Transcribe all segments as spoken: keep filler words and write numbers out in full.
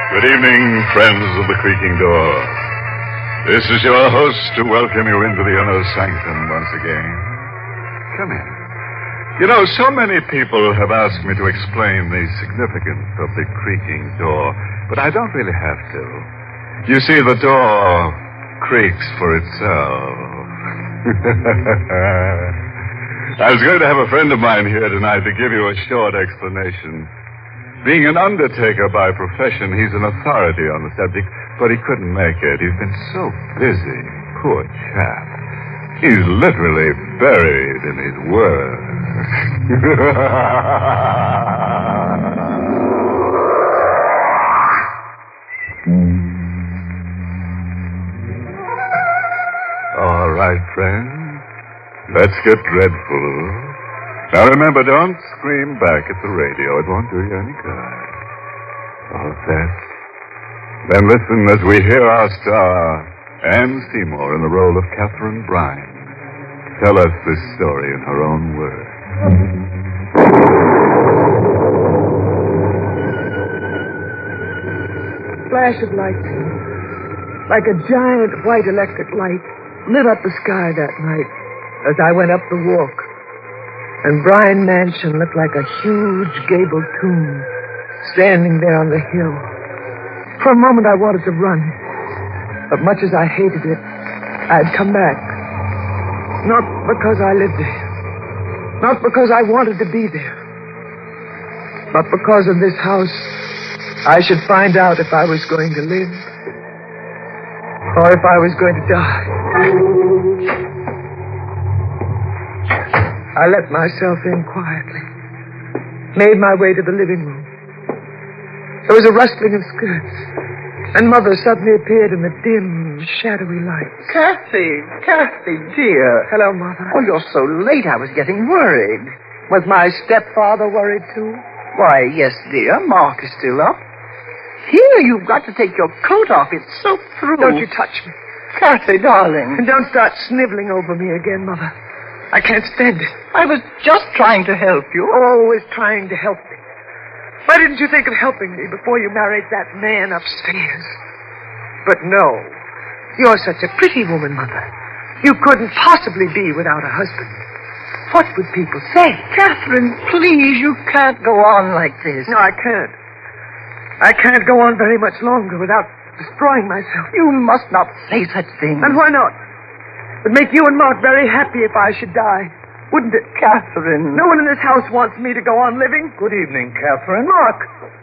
Good evening, friends of the creaking door. This is your host to welcome you into the inner sanctum once again. Come in. You know, so many people have asked me to explain the significance of the creaking door, but I don't really have to. You see, the door creaks for itself. I was going to have a friend of mine here tonight to give you a short explanation. Being an undertaker by profession, he's an authority on the subject, but he couldn't make it. He's been so busy. Poor chap. He's literally buried in his work. All right, friends. Let's get dreadful. Now remember, don't scream back at the radio. It won't do you any good. All set? Then listen as we hear our star, Anne Seymour, in the role of Catherine Bryan, tell us this story in her own words. Flash of light, like a giant white electric light, lit up the sky that night as I went up the walk. And Bryan Mansion looked like a huge gabled tomb standing there on the hill. For a moment I wanted to run, but much as I hated it, I'd come back. Not because I lived there, not because I wanted to be there, but because in this house I should find out if I was going to live or if I was going to die. I let myself in quietly, made my way to the living room. There was a rustling of skirts, and Mother suddenly appeared in the dim, shadowy light. Kathy, Kathy, dear. Hello, Mother. Oh, you're so late, I was getting worried. Was my stepfather worried, too? Why, yes, dear, Mark is still up. Here, you've got to take your coat off. It's soaked through. Don't you touch me. Kathy, darling. And don't start sniveling over me again, Mother. I can't stand it. I was just trying to help you. Always trying to help me. Why didn't you think of helping me before you married that man upstairs? But no. You're such a pretty woman, Mother. You couldn't possibly be without a husband. What would people say? Catherine, please, you can't go on like this. No, I can't. I can't go on very much longer without destroying myself. You must not say such things. And why not? It would make you and Mark very happy if I should die, wouldn't it? Catherine. No one in this house wants me to go on living. Good evening, Catherine. Mark,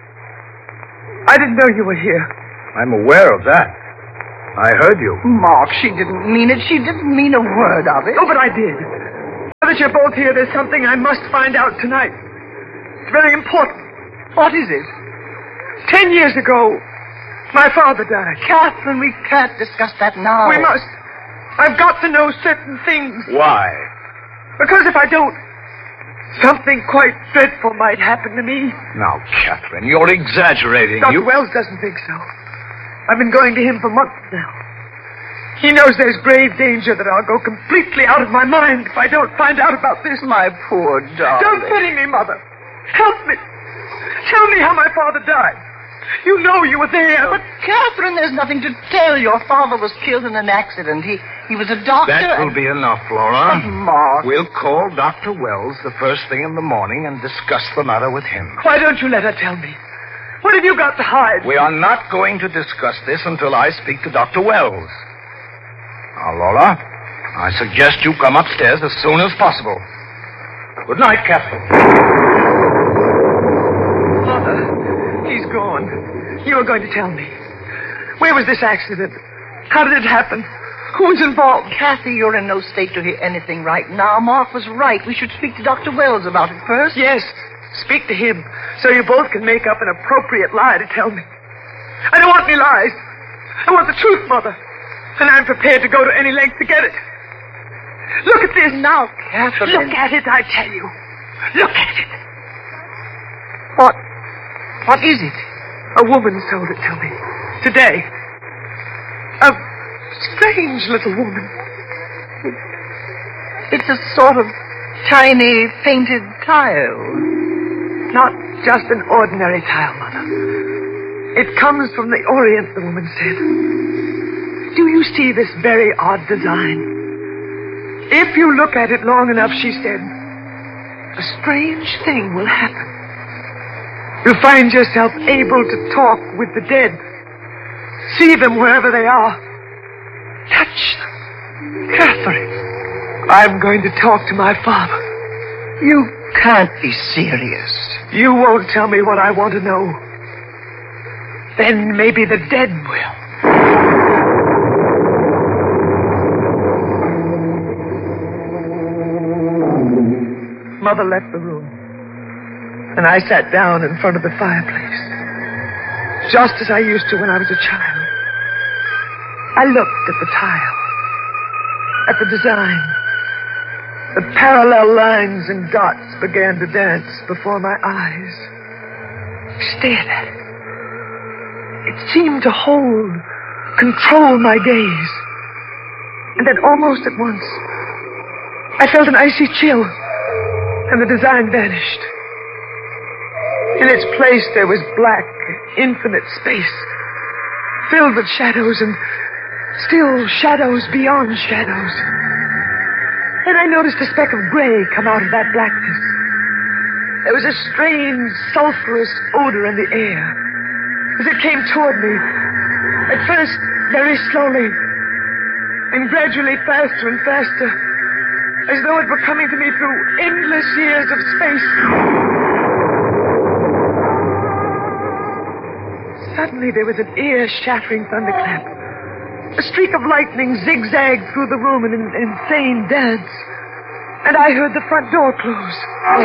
I didn't know you were here. I'm aware of that. I heard you. Mark, she didn't mean it. She didn't mean a word of it. Oh, but I did. Now that you're both here, there's something I must find out tonight. It's very important. What is it? Ten years ago, my father died. Catherine, we can't discuss that now. We must. I've got to know certain things. Why? Because if I don't, something quite dreadful might happen to me. Now, Catherine, you're exaggerating. Doctor You... Wells doesn't think so. I've been going to him for months now. He knows there's grave danger that I'll go completely out of my mind if I don't find out about this. My poor darling. Don't pity me, Mother. Help me. Tell me how my father died. You know you were there. But, Catherine, there's nothing to tell. Your father was killed in an accident. He he was a doctor. That will and... be enough, Laura. Oh, Mark. We'll call Doctor Wells the first thing in the morning and discuss the matter with him. Why don't you let her tell me? What have you got to hide? We are not going to discuss this until I speak to Doctor Wells. Now, Laura, I suggest you come upstairs as soon as possible. Good night, Catherine. Mother, he's gone. You were going to tell me. Where was this accident? How did it happen? Who's involved? Kathy, you're in no state to hear anything right now. Mark was right. We should speak to Doctor Wells about it first. Yes, speak to him, so you both can make up an appropriate lie to tell me. I don't want any lies. I want the truth, Mother. And I'm prepared to go to any length to get it. Look at this. Now, Catherine. Look at it, I tell you. Look at it. What? What is it? A woman sold it to me. Today. A strange little woman. It's a sort of tiny, painted tile. Not just an ordinary tile, Mother. It comes from the Orient, the woman said. Do you see this very odd design? If you look at it long enough, she said, a strange thing will happen. You'll find yourself able to talk with the dead. See them wherever they are. Touch them. Catherine, I'm going to talk to my father. You can't be serious. You won't tell me what I want to know. Then maybe the dead will. Mother left the room, and I sat down in front of the fireplace, just as I used to when I was a child. I looked at the tile, at the design. The parallel lines and dots began to dance before my eyes. I stared at it. It seemed to hold, control my gaze. And then almost at once, I felt an icy chill, and the design vanished. In its place, there was black, infinite space, filled with shadows and still shadows beyond shadows. And I noticed a speck of gray come out of that blackness. There was a strange, sulfurous odor in the air as it came toward me. At first, very slowly, and gradually faster and faster, as though it were coming to me through endless years of space. Suddenly, there was an ear-shattering thunderclap. A streak of lightning zigzagged through the room in an insane dance. And I heard the front door close.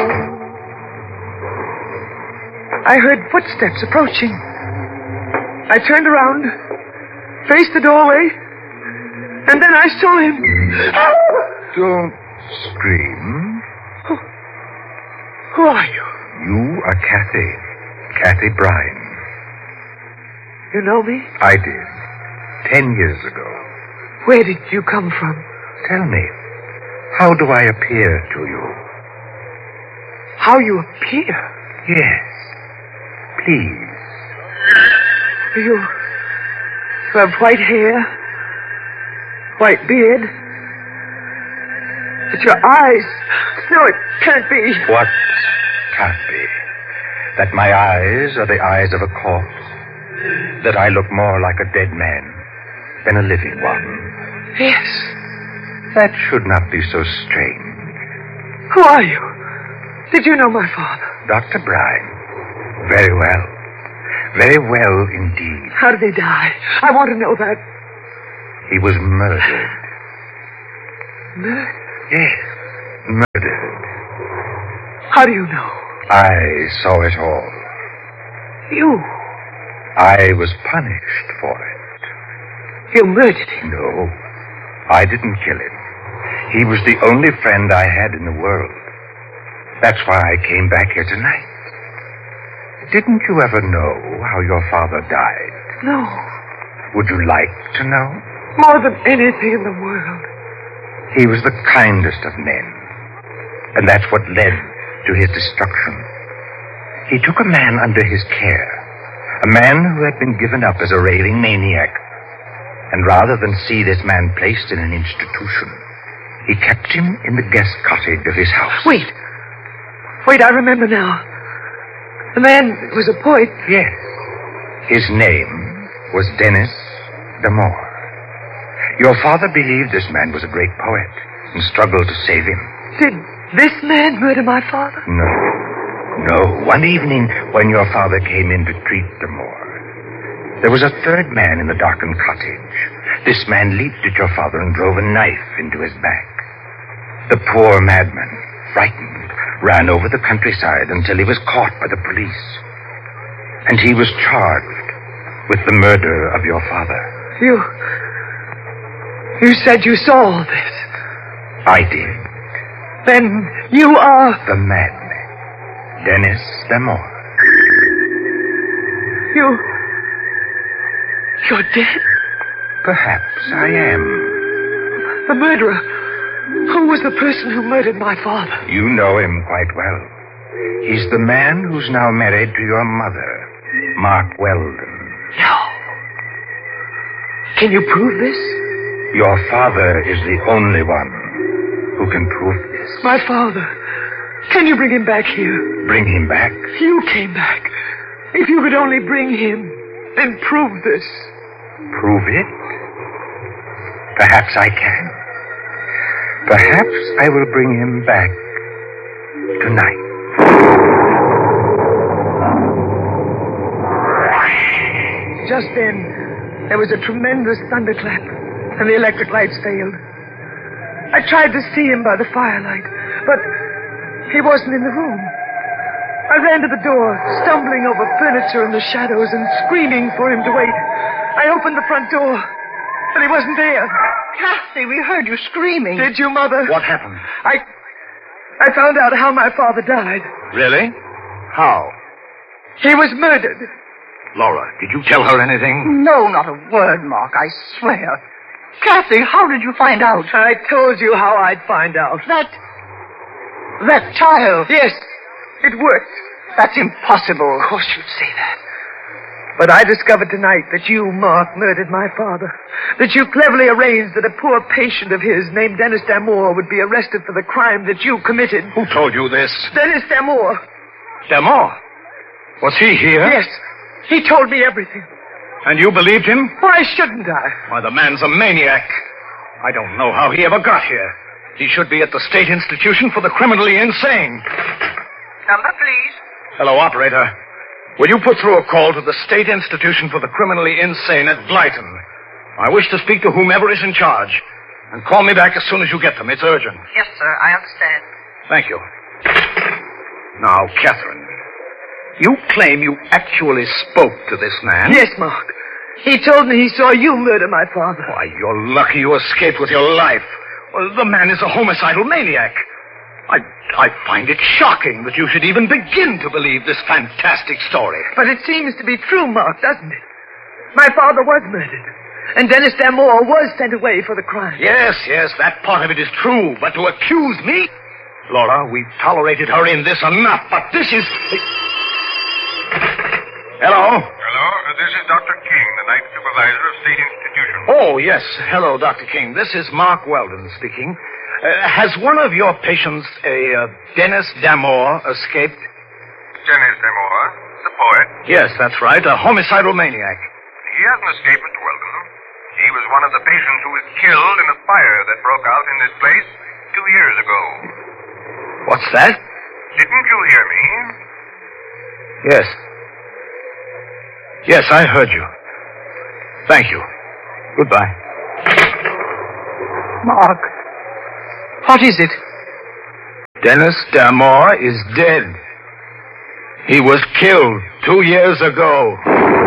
I heard footsteps approaching. I turned around, faced the doorway, and then I saw him. Don't scream. Who, who are you? You are Kathy. Kathy Bryan. You know me? I did. Ten years ago. Where did you come from? Tell me, how do I appear to you? How you appear? Yes. Please. You, you have white hair, white beard, but your eyes... No, it can't be. What can't be? That my eyes are the eyes of a corpse? That I look more like a dead man than a living one? Yes. That should not be so strange. Who are you? Did you know my father? Doctor Bryan. Very well. Very well indeed. How did he die? I want to know that. He was murdered. Murdered? Yes, murdered. How do you know? I saw it all. You? I was punished for it. You murdered him? No, I didn't kill him. He was the only friend I had in the world. That's why I came back here tonight. Didn't you ever know how your father died? No. Would you like to know? More than anything in the world. He was the kindest of men. And that's what led to his destruction. He took a man under his care. A man who had been given up as a raving maniac. And rather than see this man placed in an institution, he kept him in the guest cottage of his house. Wait. Wait, I remember now. The man was a poet. Yes. His name was Dennis Damore. Your father believed this man was a great poet and struggled to save him. Did this man murder my father? No. No. One evening when your father came in to treat Damore, there was a third man in the darkened cottage. This man leaped at your father and drove a knife into his back. The poor madman, frightened, ran over the countryside until he was caught by the police. And he was charged with the murder of your father. You... You said you saw all this. I did. Then you are... The madman, Dennis Damore. You... You're dead? Perhaps I am. The murderer. Who was the person who murdered my father? You know him quite well. He's the man who's now married to your mother, Mark Weldon. No. Can you prove this? Your father is the only one who can prove this. My father. Can you bring him back here? Bring him back? You came back. If you could only bring him and prove this. Prove it? Perhaps I can. Perhaps I will bring him back tonight. Just then, there was a tremendous thunderclap, and the electric lights failed. I tried to see him by the firelight, but he wasn't in the room. I ran to the door, stumbling over furniture in the shadows and screaming for him to wait. I opened the front door, but he wasn't there. Kathy, we heard you screaming. Did you, Mother? What happened? I... I found out how my father died. Really? How? He was murdered. Laura, did you tell her anything? No, not a word, Mark, I swear. Kathy, how did you find out? I told you how I'd find out. That... that child. Yes, it worked. That's impossible. Of course you'd say that. But I discovered tonight that you, Mark, murdered my father. That you cleverly arranged that a poor patient of his named Dennis Damore would be arrested for the crime that you committed. Who told you this? Dennis Damore. Damore? Was he here? Yes. He told me everything. And you believed him? Why shouldn't I? Why, the man's a maniac. I don't know how he ever got here. He should be at the State Institution for the Criminally Insane. Number, please. Hello, operator. Will you put through a call to the State Institution for the Criminally Insane at Blyton? I wish to speak to whomever is in charge. And call me back as soon as you get them. It's urgent. Yes, sir, I understand. Thank you. Now, Catherine, you claim you actually spoke to this man? Yes, Mark. He told me he saw you murder my father. Why, you're lucky you escaped with your life. Well, the man is a homicidal maniac. I, I find it shocking that you should even begin to believe this fantastic story. But it seems to be true, Mark, doesn't it? My father was murdered. And Dennis Damore was sent away for the crime. Yes, yes, that part of it is true. But to accuse me? Laura, we've tolerated her in this enough, but this is... Hello? Hello, uh, this is Doctor King, the night supervisor of State Institution. Oh, yes. Hello, Doctor King. This is Mark Weldon speaking. Uh, has one of your patients, a uh, Dennis Damore, escaped? Dennis Damore, the poet. Yes, that's right. A homicidal maniac. He hasn't escaped, Mister Weldon. He was one of the patients who was killed in a fire that broke out in this place two years ago. What's that? Didn't you hear me? Yes. Yes, I heard you. Thank you. Goodbye. Mark, what is it? Dennis Damore is dead. He was killed two years ago.